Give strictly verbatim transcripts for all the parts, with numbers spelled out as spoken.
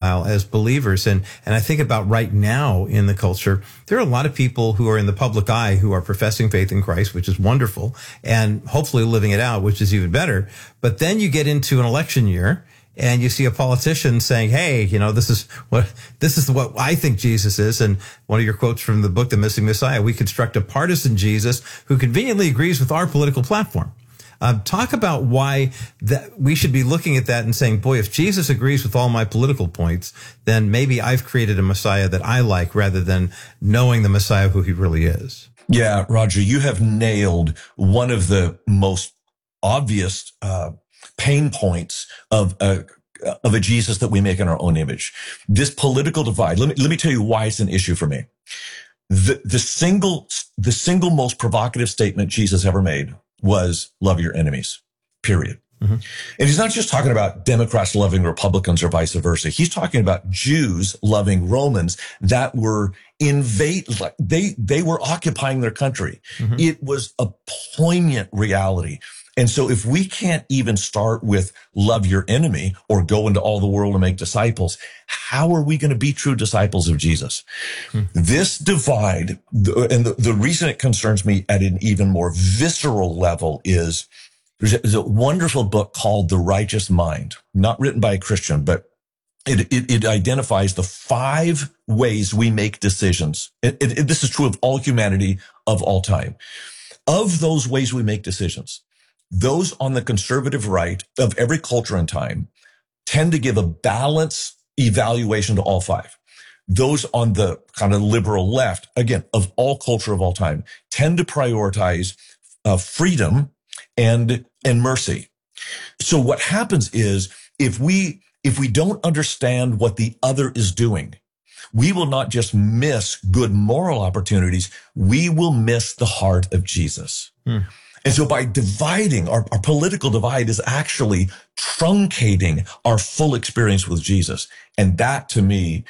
lifestyle as believers. And, and I think about right now in the culture, there are a lot of people who are in the public eye who are professing faith in Christ, which is wonderful, and hopefully living it out, which is even better. But then you get into an election year, and you see a politician saying, hey, you know, this is what, this is what I think Jesus is. And one of your quotes from the book, The Missing Messiah, we construct a partisan Jesus who conveniently agrees with our political platform. Um, talk about why that we should be looking at that and saying, boy, if Jesus agrees with all my political points, then maybe I've created a Messiah that I like rather than knowing the Messiah who he really is. Yeah, Roger, you have nailed one of the most obvious, uh, pain points of a, of a Jesus that we make in our own image. This political divide. Let me, let me tell you why it's an issue for me. The, the single, the single most provocative statement Jesus ever made was love your enemies, period. Mm-hmm. And he's not just talking about Democrats loving Republicans or vice versa. He's talking about Jews loving Romans that were invade, they, they were occupying their country. Mm-hmm. It was a poignant reality. And so if we can't even start with love your enemy or go into all the world and make disciples, how are we going to be true disciples of Jesus? Hmm. This divide, and the, the reason it concerns me at an even more visceral level is there's a, there's a wonderful book called The Righteous Mind, not written by a Christian, but it, it, it identifies the five ways we make decisions. It, it, it, this is true of all humanity of all time. Of those ways we make decisions, those on the conservative right of every culture and time tend to give a balanced evaluation to all five. Those on the kind of liberal left, again, of all culture of all time, tend to prioritize uh, freedom and and mercy. So what happens is if we if we don't understand what the other is doing, we will not just miss good moral opportunities, we will miss the heart of Jesus. Hmm. And so by dividing, our, our political divide is actually truncating our full experience with Jesus. And that, to me,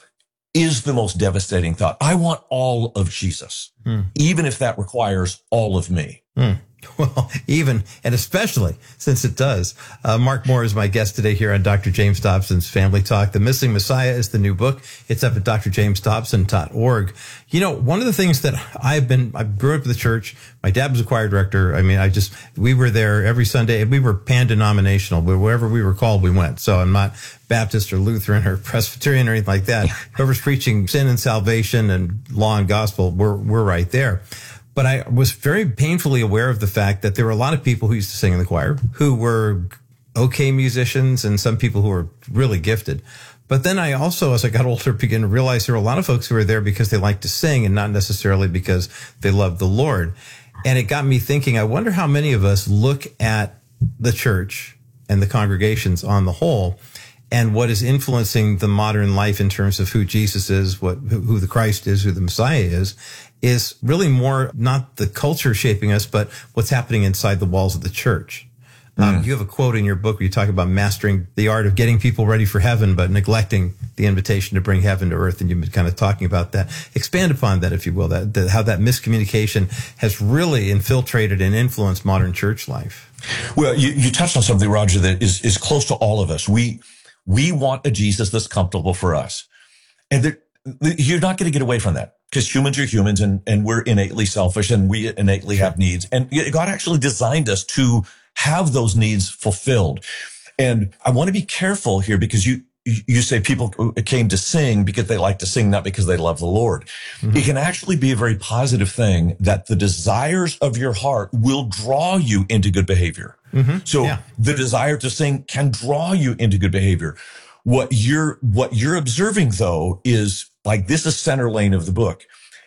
is the most devastating thought. I want all of Jesus, hmm. even if that requires all of me. Hmm. Well, even and especially since it does. Uh, Mark Moore is my guest today here on Doctor James Dobson's Family Talk. The Missing Messiah is the new book. It's up at d r james dobson dot org. You know, one of the things that I've been, I grew up in the church. My dad was a choir director. I mean, I just, we were there every Sunday and we were pan-denominational. Wherever we were called, we went. So I'm not Baptist or Lutheran or Presbyterian or anything like that. Whoever's preaching sin and salvation and law and gospel, we're, we're right there. But I was very painfully aware of the fact that there were a lot of people who used to sing in the choir who were okay musicians and some people who were really gifted. But then I also, as I got older, began to realize there were a lot of folks who were there because they liked to sing and not necessarily because they loved the Lord. And it got me thinking, I wonder how many of us look at the church and the congregations on the whole and what is influencing the modern life in terms of who Jesus is, what who the Christ is, who the Messiah is, is really more not the culture shaping us, but what's happening inside the walls of the church. Mm. Um, you have a quote in your book where you talk about mastering the art of getting people ready for heaven, but neglecting the invitation to bring heaven to earth. And you've been kind of talking about that. Expand upon that, if you will, that, that how that miscommunication has really infiltrated and influenced modern church life. Well, you, you touched on something, Roger, that is, is close to all of us. We, we want a Jesus that's comfortable for us. And there, you're not going to get away from that because humans are humans and, and we're innately selfish and we innately have needs. And God actually designed us to have those needs fulfilled. And I want to be careful here because you, you say people came to sing because they like to sing, not because they love the Lord. Mm-hmm. It can actually be a very positive thing that the desires of your heart will draw you into good behavior. Mm-hmm. So yeah. The desire to sing can draw you into good behavior. What you're, what you're observing though is like, this is center lane of the book.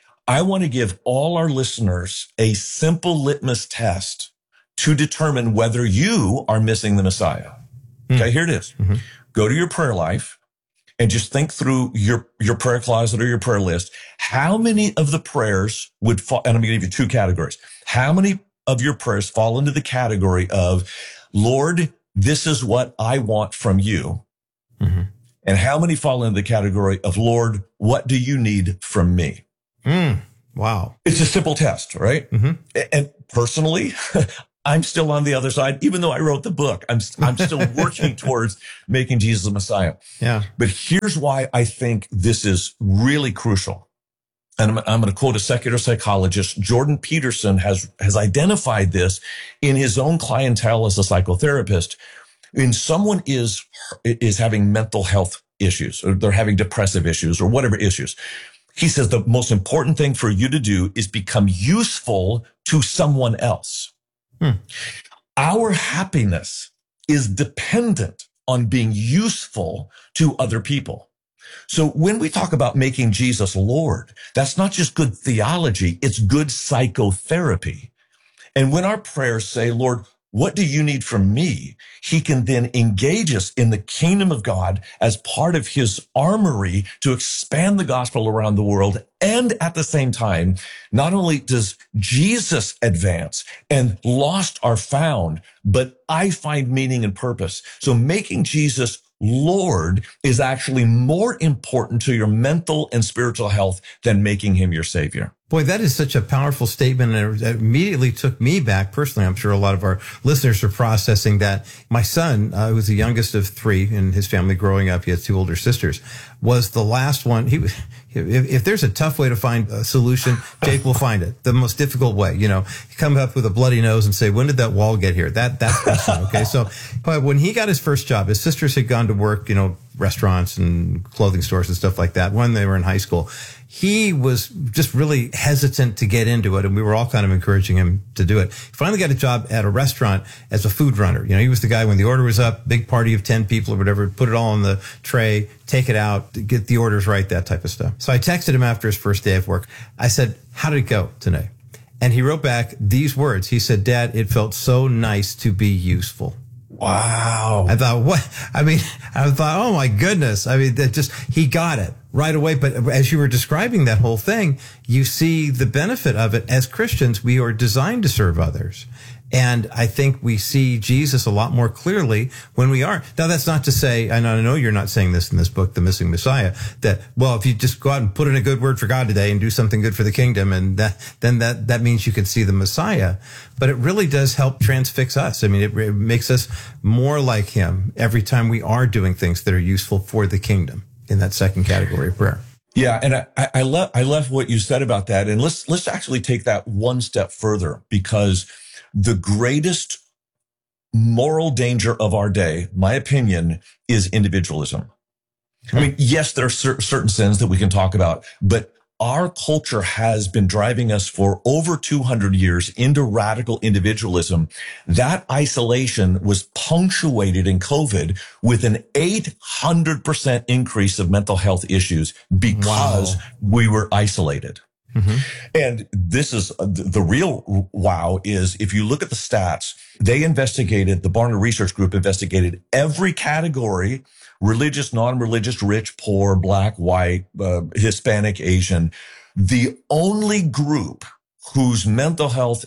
I want to give all our listeners a simple litmus test to determine whether you are missing the Messiah. Mm-hmm. Okay, here it is. Mm-hmm. Go to your prayer life and just think through your, your prayer closet or your prayer list. How many of the prayers would fall, and I'm going to give you two categories. How many of your prayers fall into the category of, Lord, this is what I want from you? Mm-hmm. And how many fall into the category of, Lord, what do you need from me? Mm, wow. It's a simple test, right? Mm-hmm. And personally, I'm still on the other side, even though I wrote the book. I'm I'm still working towards making Jesus the Messiah. Yeah. But here's why I think this is really crucial. And I'm, I'm going to quote a secular psychologist. Jordan Peterson has has identified this in his own clientele as a psychotherapist. When someone is is having mental health issues, or they're having depressive issues, or whatever issues, he says the most important thing for you to do is become useful to someone else. Hmm. Our happiness is dependent on being useful to other people. So when we talk about making Jesus Lord, that's not just good theology, it's good psychotherapy. And when our prayers say, Lord, what do you need from me? He can then engage us in the kingdom of God as part of his armory to expand the gospel around the world. And at the same time, not only does Jesus advance and lost are found, but I find meaning and purpose. So making Jesus Lord is actually more important to your mental and spiritual health than making him your savior. Boy, that is such a powerful statement, and it immediately took me back personally. I'm sure a lot of our listeners are processing that. My son, uh, who was the youngest of three in his family growing up, he has two older sisters, was the last one. He, if, if there's a tough way to find a solution, Jake will find it. The most difficult way, you know, come up with a bloody nose and say, when did that wall get here? That, that's person, okay. So, but when he got his first job, his sisters had gone to work, you know, restaurants and clothing stores and stuff like that when they were in high school. He was just really hesitant to get into it, and we were all kind of encouraging him to do it. He finally got a job at a restaurant as a food runner. You know, he was the guy when the order was up, big party of ten people or whatever, put it all on the tray, take it out, get the orders right, that type of stuff. So I texted him after his first day of work. I said, how did it go today? And he wrote back these words. He said, Dad, it felt so nice to be useful. Wow. I thought, what? I mean, I thought, oh my goodness. I mean, that just, he got it right away. But as you were describing that whole thing, you see the benefit of it. As Christians, we are designed to serve others. And I think we see Jesus a lot more clearly when we are. Now, that's not to say, and I know you're not saying this in this book, The Missing Messiah, that, well, if you just go out and put in a good word for God today and do something good for the kingdom, and that, then that, that means you can see the Messiah. But it really does help transfix us. I mean, it, it makes us more like him every time we are doing things that are useful for the kingdom in that second category of prayer. Yeah, and I, I love I love what you said about that. And let's let's actually take that one step further, because the greatest moral danger of our day, my opinion, is individualism. I mean, yes, there are cer- certain sins that we can talk about, but our culture has been driving us for over two hundred years into radical individualism. That isolation was punctuated in COVID with an eight hundred percent increase of mental health issues because wow. we were isolated. Mm-hmm. And this is uh, the real wow is if you look at the stats, they investigated, the Barna Research Group investigated every category: religious, non-religious, rich, poor, black, white, uh, Hispanic, Asian. The only group whose mental health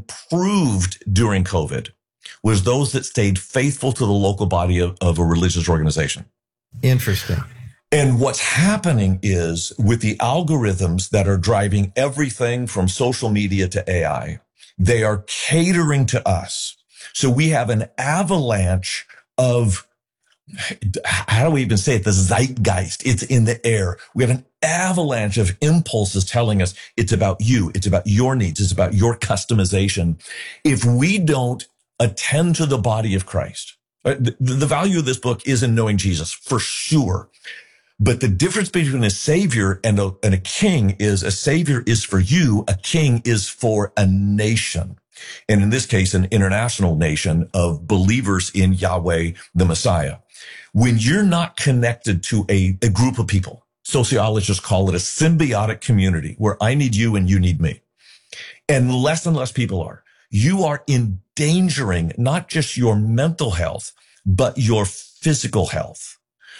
improved during COVID was those that stayed faithful to the local body of, of a religious organization. Interesting. And what's happening is with the algorithms that are driving everything from social media to A I, they are catering to us. So we have an avalanche of, how do we even say it? The zeitgeist. It's in the air. We have an avalanche of impulses telling us it's about you. It's about your needs. It's about your customization. If we don't attend to the body of Christ, the, the value of this book is in knowing Jesus for sure. But the difference between a savior and a, and a king is a savior is for you. A king is for a nation. And in this case, an international nation of believers in Yahweh, the Messiah. When you're not connected to a, a group of people, sociologists call it a symbiotic community where I need you and you need me. And less and less people are. You are endangering not just your mental health, but your physical health.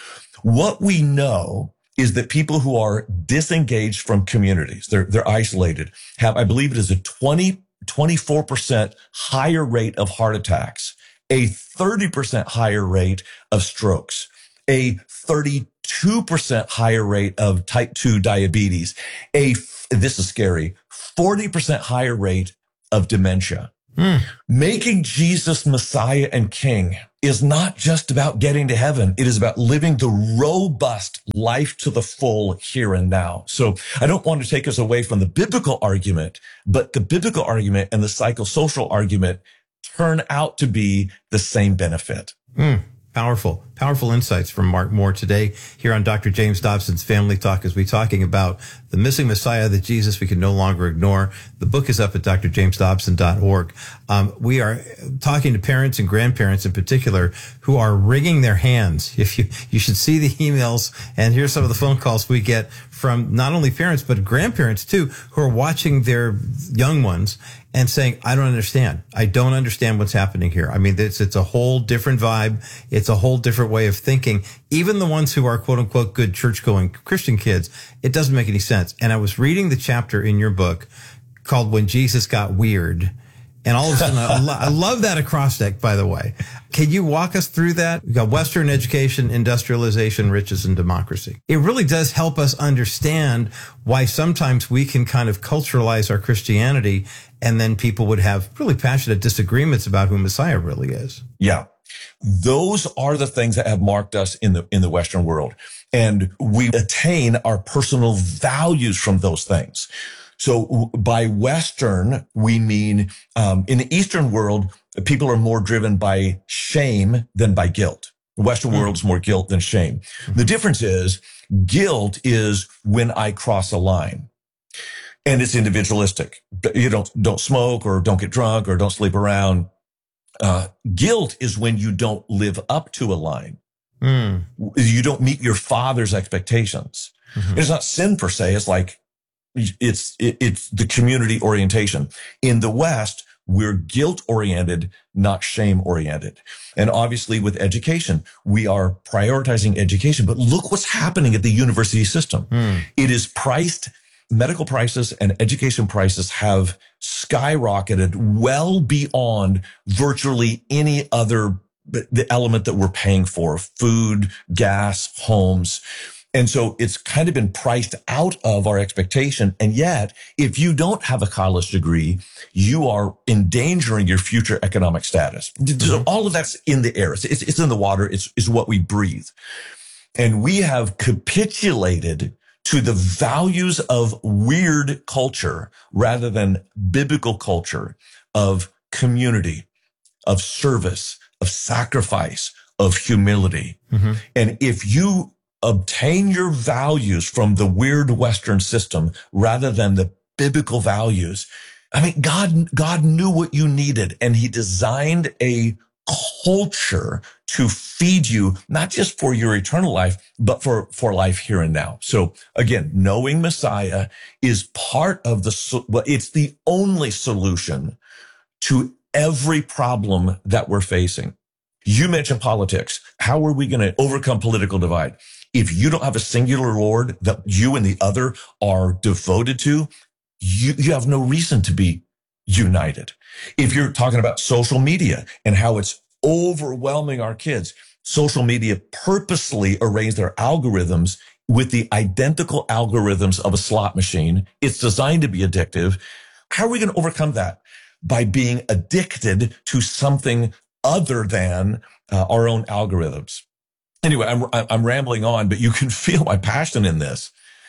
What we know is that people who are disengaged from communities, they're, they're isolated, have, I believe it is a twenty, twenty-four percent higher rate of heart attacks, a thirty percent higher rate of strokes, a thirty-two percent higher rate of type two diabetes, a, this is scary, forty percent higher rate of dementia. Mm. Making Jesus Messiah and King is not just about getting to heaven. It is about living the robust life to the full here and now. So I don't want to take us away from the biblical argument, but the biblical argument and the psychosocial argument turn out to be the same benefit. Mm. Powerful, powerful insights from Mark Moore today here on Doctor James Dobson's Family Talk, as we're talking about the missing Messiah, the Jesus we can no longer ignore. The book is up at d r james dobson dot org. Um, we are talking to parents and grandparents in particular who are wringing their hands. If you, you should see the emails, and here's some of the phone calls we get from not only parents, but grandparents too, who are watching their young ones and saying, I don't understand. I don't understand what's happening here. I mean, it's, it's a whole different vibe. It's a whole different way of thinking. Even the ones who are quote unquote good church going Christian kids, it doesn't make any sense. And I was reading the chapter in your book called When Jesus Got Weird. And all of a sudden, I, lo- I love that acrostic, by the way. Can you walk us through that? We've got Western education, industrialization, riches, and democracy. It really does help us understand why sometimes we can kind of culturalize our Christianity, and then people would have really passionate disagreements about who Messiah really is. Yeah. Those are the things that have marked us in the, in the Western world. And we attain our personal values from those things. So by Western, we mean, um, in the Eastern world, people are more driven by shame than by guilt. The Western mm-hmm. world is more guilt than shame. Mm-hmm. The difference is guilt is when I cross a line, and it's individualistic. You don't, don't smoke or don't get drunk or don't sleep around. Uh, guilt is when you don't live up to a line. Mm. You don't meet your father's expectations. Mm-hmm. It's not sin per se. It's like, It's, it, it's the community orientation. In the West, we're guilt oriented, not shame oriented. And obviously with education, we are prioritizing education, but look what's happening at the university system. Mm. It is priced, medical prices and education prices have skyrocketed well beyond virtually any other, the element that we're paying for: food, gas, homes. And so it's kind of been priced out of our expectation. And yet, if you don't have a college degree, you are endangering your future economic status. Mm-hmm. So all of that's in the air. It's, it's in the water. It's, it's what we breathe. And we have capitulated to the values of weird culture rather than biblical culture of community, of service, of sacrifice, of humility. Mm-hmm. And if you obtain your values from the weird Western system rather than the biblical values, I mean, God, God knew what you needed, and he designed a culture to feed you, not just for your eternal life, but for, for life here and now. So again, knowing Messiah is part of the, well, it's the only solution to every problem that we're facing. You mentioned politics. How are we going to overcome political divide? If you don't have a singular Lord that you and the other are devoted to, you, you have no reason to be united. If you're talking about social media and how it's overwhelming our kids, social media purposely arrange their algorithms with the identical algorithms of a slot machine. It's designed to be addictive. How are we going to overcome that? By being addicted to something other than uh, our own algorithms. Anyway, I'm, I'm rambling on, but you can feel my passion in this.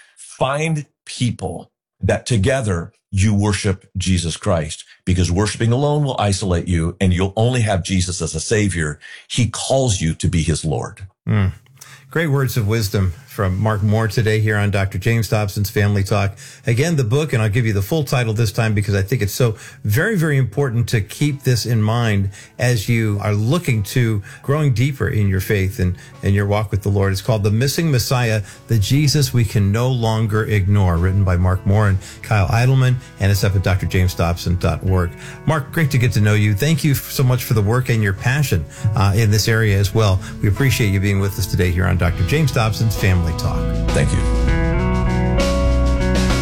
Find people that together you worship Jesus Christ, because worshiping alone will isolate you, and you'll only have Jesus as a savior. He calls you to be his Lord. Mm. Great words of wisdom from Mark Moore today here on Doctor James Dobson's Family Talk. Again, the book, and I'll give you the full title this time because I think it's so very, very important to keep this in mind as you are looking to growing deeper in your faith and, and your walk with the Lord. It's called The Missing Messiah, the Jesus We Can No Longer Ignore, written by Mark Moore and Kyle Idleman, and it's up at d r james dobson dot org. Mark, great to get to know you. Thank you so much for the work and your passion uh, in this area as well. We appreciate you being with us today here on Doctor James Dobson's Family Talk. Thank you.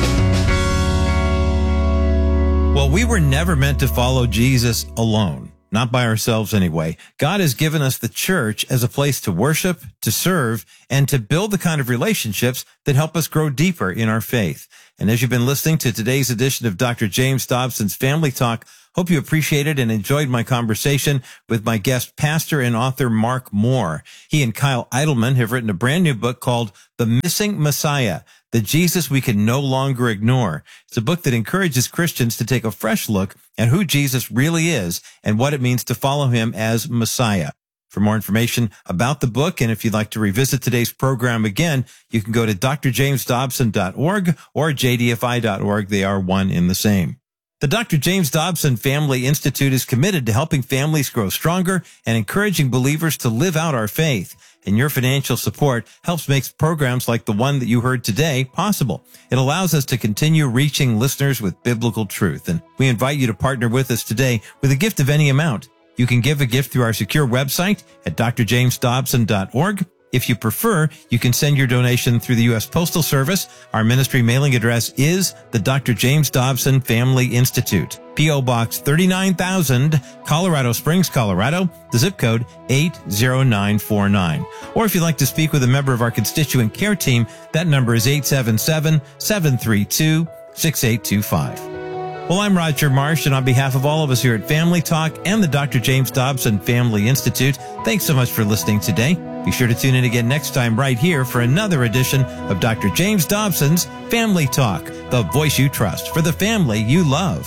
Well, we were never meant to follow Jesus alone. not by ourselves anyway. God has given us the church as a place to worship, to serve, and to build the kind of relationships that help us grow deeper in our faith. And as you've been listening to today's edition of Doctor James Dobson's Family Talk, hope you appreciated and enjoyed my conversation with my guest, pastor and author Mark Moore. He and Kyle Idleman have written a brand new book called The Missing Messiah, The Jesus We Can No Longer Ignore. It's a book that encourages Christians to take a fresh look at who Jesus really is and what it means to follow him as Messiah. For more information about the book, and if you'd like to revisit today's program again, you can go to d r james dobson dot org or j d f i dot org. They are one in the same. The Doctor James Dobson Family Institute is committed to helping families grow stronger and encouraging believers to live out our faith. And your financial support helps make programs like the one that you heard today possible. It allows us to continue reaching listeners with biblical truth. And we invite you to partner with us today with a gift of any amount. You can give a gift through our secure website at d r james dobson dot org. If you prefer, you can send your donation through the U S Postal Service. Our ministry mailing address is the Doctor James Dobson Family Institute, P O Box thirty-nine thousand, Colorado Springs, Colorado, the zip code eight zero nine four nine. Or if you'd like to speak with a member of our constituent care team, that number is eight seven seven, seven three two, six eight two five. Well, I'm Roger Marsh, and on behalf of all of us here at Family Talk and the Doctor James Dobson Family Institute, thanks so much for listening today. Be sure to tune in again next time right here for another edition of Doctor James Dobson's Family Talk, the voice you trust for the family you love.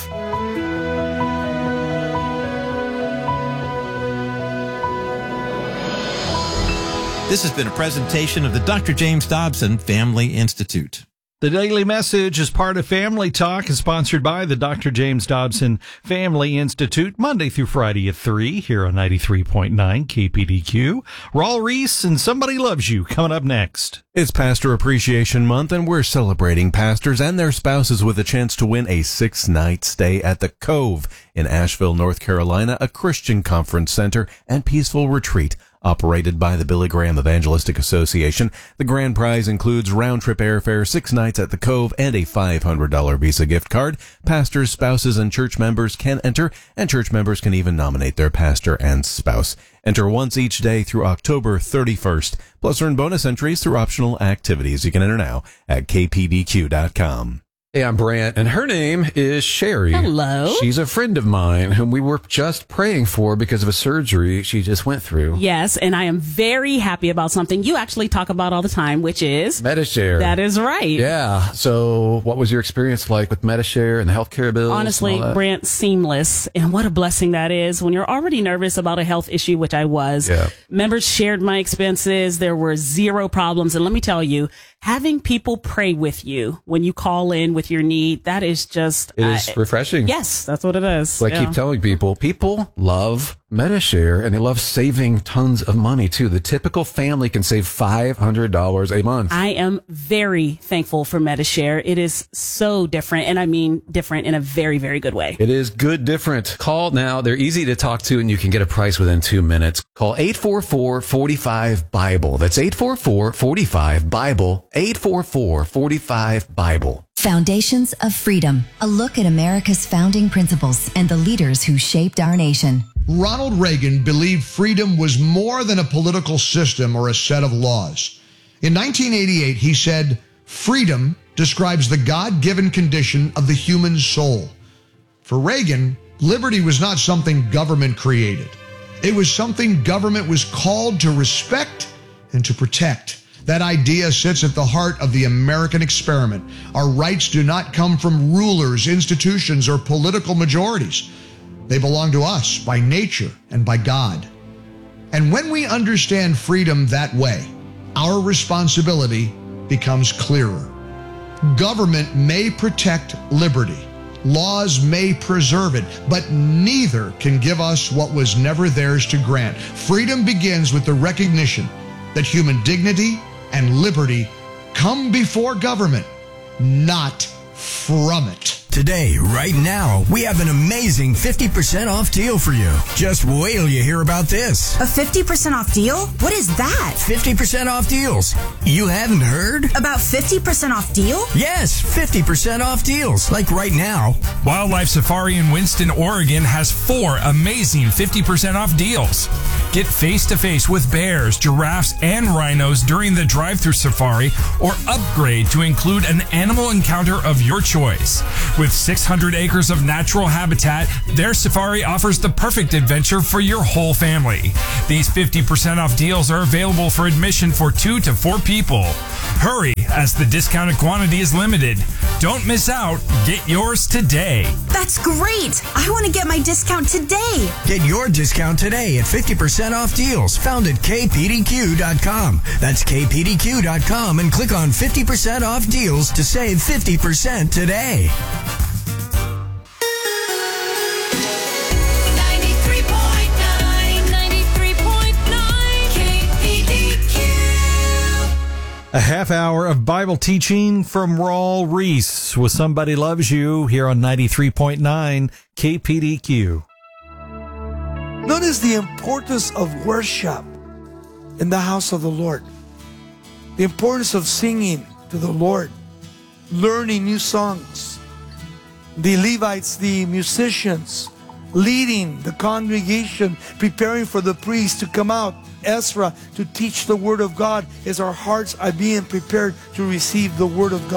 This has been a presentation of the Doctor James Dobson Family Institute. The Daily Message is part of Family Talk and sponsored by the Doctor James Dobson Family Institute, Monday through Friday at three here on ninety-three point nine K P D Q. Raul Reese and Somebody Loves You coming up next. It's Pastor Appreciation Month, and we're celebrating pastors and their spouses with a chance to win a six-night stay at the Cove in Asheville, North Carolina, a Christian conference center and peaceful retreat operated by the Billy Graham Evangelistic Association. The grand prize includes round-trip airfare, six nights at the Cove, and a five hundred dollars Visa gift card. Pastors, spouses, and church members can enter, and church members can even nominate their pastor and spouse. Enter once each day through October thirty-first. Plus earn bonus entries through optional activities. You can enter now at k p d q dot com. Hey, I'm Brant, and her name is Sherry. Hello. She's a friend of mine whom we were just praying for because of a surgery she just went through. Yes, and I am very happy about something you actually talk about all the time, which is Medi-Share. That is right. Yeah. So what was your experience like with Medi-Share and the healthcare bills? Honestly, Brant, seamless. And what a blessing that is when you're already nervous about a health issue, which I was. Yeah. Members shared my expenses. There were zero problems. And let me tell you, having people pray with you when you call in with your need, that is just... It is uh, refreshing. Yes, that's what it is. So I yeah. keep telling people, people love Medi-Share, and they love saving tons of money, too. The typical family can save five hundred dollars a month. I am very thankful for Medi-Share. It is so different, and I mean different in a very, very good way. It is good different. Call now. They're easy to talk to, and you can get a price within two minutes. Call eight four four, four five, BIBLE. That's eight four four, four five, BIBLE. eight four four, four five, BIBLE. Foundations of Freedom, a look at America's founding principles and the leaders who shaped our nation. Ronald Reagan believed freedom was more than a political system or a set of laws. In nineteen eighty-eight, he said, "Freedom describes the God-given condition of the human soul." For Reagan, liberty was not something government created. It was something government was called to respect and to protect. That idea sits at the heart of the American experiment. Our rights do not come from rulers, institutions, or political majorities. They belong to us by nature and by God. And when we understand freedom that way, our responsibility becomes clearer. Government may protect liberty. Laws may preserve it, but neither can give us what was never theirs to grant. Freedom begins with the recognition that human dignity and liberty come before government, not from it. Today, right now, we have an amazing fifty percent off deal for you. Just wait till you hear about this. A fifty percent off deal? What is that? fifty percent off deals. You haven't heard? About fifty percent off deal? Yes, fifty percent off deals. Like right now. Wildlife Safari in Winston, Oregon has four amazing fifty percent off deals. Get face-to-face with bears, giraffes, and rhinos during the drive-thru safari, or upgrade to include an animal encounter of your choice. With six hundred acres of natural habitat, their safari offers the perfect adventure for your whole family. These fifty percent off deals are available for admission for two to four people. Hurry, as the discounted quantity is limited. Don't miss out. Get yours today. That's great. I want to get my discount today. Get your discount today at fifty percent off deals found at K P D Q dot com. That's K P D Q dot com and click on fifty percent off deals to save fifty percent today. A half hour of Bible teaching from Raul Ries with Somebody Loves You here on ninety-three point nine K P D Q. Notice the importance of worship in the house of the Lord. The importance of singing to the Lord, learning new songs. The Levites, the musicians, leading the congregation, preparing for the priest to come out. Ezra to teach the Word of God as our hearts are being prepared to receive the Word of God.